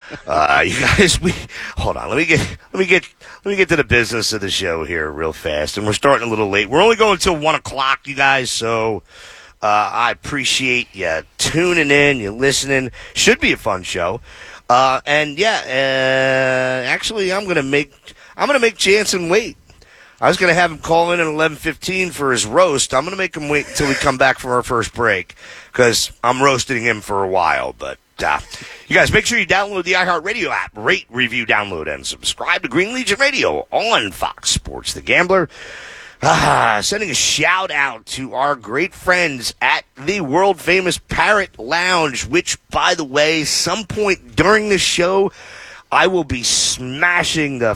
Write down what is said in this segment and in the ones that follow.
You guys, hold on. Let me get to the business of the show here real fast. And we're starting a little late. We're only going until 1:00, you guys. So I appreciate you tuning in, you listening. Should be a fun show. Actually, I'm gonna make Jansen wait. I was gonna have him call in at 11:15 for his roast. I'm gonna make him wait until we come back from our first break because I'm roasting him for a while. But you guys, make sure you download the iHeartRadio app, rate, review, download, and subscribe to Green Legion Radio on Fox Sports The Gambler. Sending a shout out to our great friends at the world famous Parrot Lounge, which, by the way, some point during the show, I will be smashing the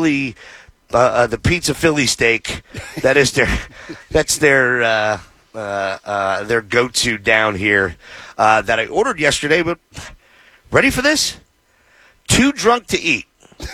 pizza Philly steak. That's their go-to down here that I ordered yesterday. But ready for this? Too drunk to eat.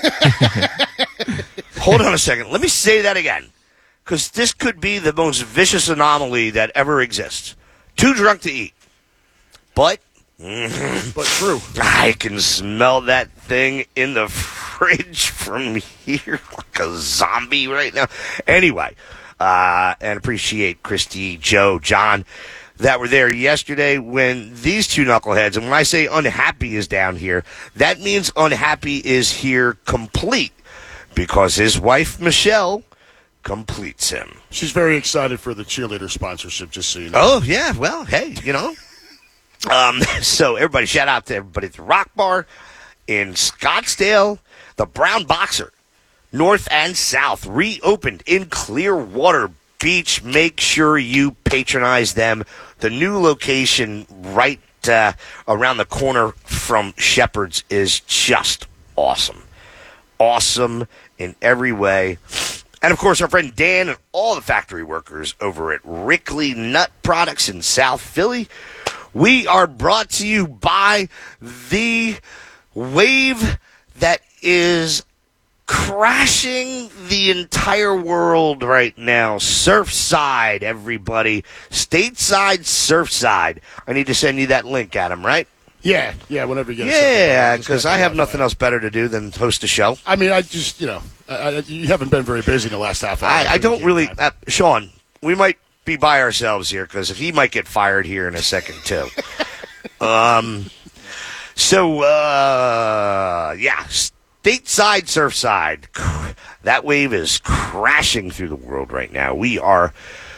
Hold on a second. Let me say that again, because this could be the most vicious anomaly that ever exists. Too drunk to eat. But true. I can smell that thing in the fridge from here like a zombie right now. Anyway, and appreciate Christy, Joe, John that were there yesterday when these two knuckleheads, and when I say unhappy is down here, that means unhappy is here complete because his wife, Michelle, completes him. She's very excited for the cheerleader sponsorship, just so you know. Oh, yeah. Well, hey, So everybody, shout out to everybody at the Rock Bar in Scottsdale. The Brown Boxer, North and South, reopened in Clearwater Beach. Make sure you patronize them. The new location right around the corner from Shepherd's is just awesome. Awesome in every way. And, of course, our friend Dan and all the factory workers over at Rickley Nut Products in South Philly. We are brought to you by the wave that is crashing the entire world right now. Surfside, everybody. Stateside, Surfside. I need to send you that link, Adam, right? Yeah, whenever you get Yeah, because I have nothing else better to do than host a show. I mean, I just, you haven't been very busy in the last half hour. I don't really, Sean, we might be by ourselves here because he might get fired here in a second, too. Stateside, Surfside. That wave is crashing through the world right now. We are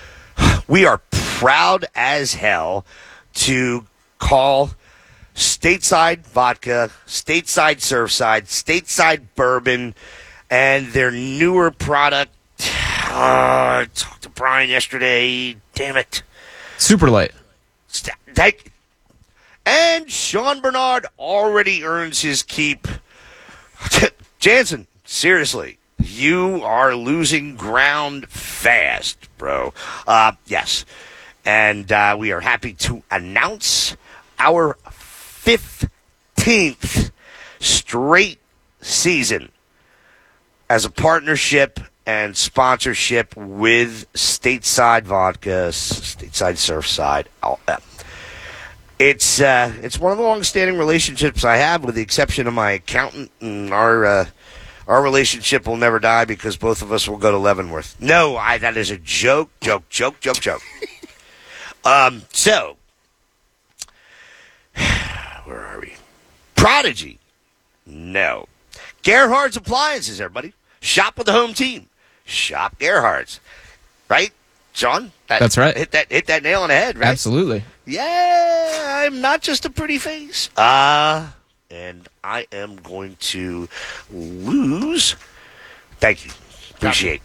proud as hell to call Stateside Vodka, Stateside Surfside, Stateside Bourbon, and their newer product. I talked to Brian yesterday. Damn it. Super Light. And Sean Bernard already earns his keep. Jansen, seriously, you are losing ground fast, bro. Yes. And we are happy to announce our 15th straight season as a partnership and sponsorship with Stateside Vodka, Stateside Surfside. It's one of the long-standing relationships I have, with the exception of my accountant, and our relationship will never die because both of us will go to Leavenworth. No, that is a joke. So, where are we? Prodigy. No. Gerhard's Appliances, everybody. Shop with the home team. Shop Gerhard's. Right, Sean? That's right. Hit that nail on the head, right? Absolutely. Yeah, I'm not just a pretty face. And I am going to lose. Thank you. Appreciate.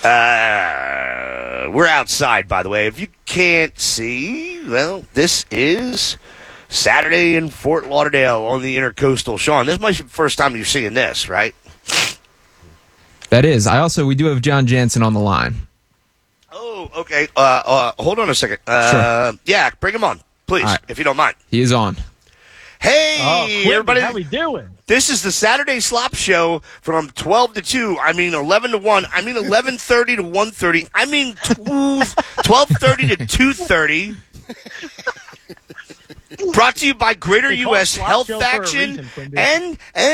We're outside, by the way. If you can't see, well, this is Saturday in Fort Lauderdale on the Intercoastal. Sean, this might be the first time you're seeing this, right? That is. We do have John Jansen on the line. Oh, okay. Hold on a second. Sure. Yeah, bring him on, please, right, if you don't mind. He is on. Hey, everybody. How we doing? This is the Saturday Slop Show from 12 to 2. I mean 11 to 1. I mean 11:30 to 1:30. I mean 12:30 to 2:30. Brought to you by Greater They call it U.S. Slop Health Show for a Action reason, Quinn, dude. and